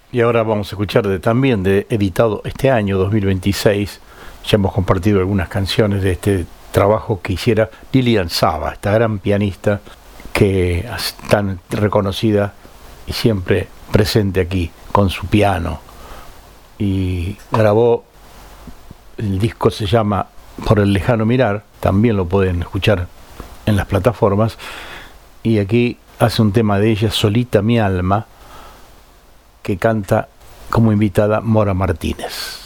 Y ahora vamos a escuchar también de editado este año 2026. Ya hemos compartido algunas canciones de este trabajo que hiciera Lilian Saba, esta gran pianista que es tan reconocida y siempre presente aquí con su piano. Y grabó, el disco se llama Por el lejano mirar, también lo pueden escuchar en las plataformas. Y aquí hace un tema de ella, Solita mi alma, que canta como invitada Mora Martínez.